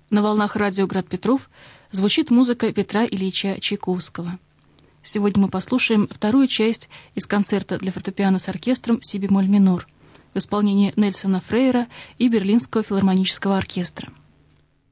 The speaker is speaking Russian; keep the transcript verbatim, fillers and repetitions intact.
На волнах радио «Град Петров» звучит музыка Петра Ильича Чайковского. Сегодня мы послушаем вторую часть из концерта для фортепиано с оркестром си бемоль минор в исполнении Нельсона Фрейера и Берлинского филармонического оркестра.